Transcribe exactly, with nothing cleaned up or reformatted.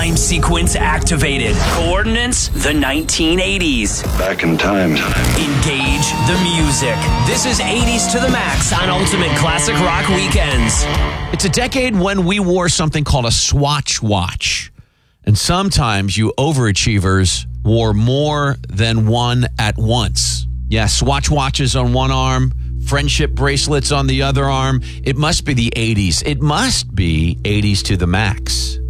Time sequence activated. Coordinates, the nineteen eighties. Back in time. Engage the music. This is eighties to the max on Ultimate Classic Rock Weekends. It's a decade when we wore something called a Swatch watch. And sometimes you overachievers wore more than one at once. Yeah, Swatch watches on one arm, friendship bracelets on the other arm. It must be the eighties. It must be eighties to the max.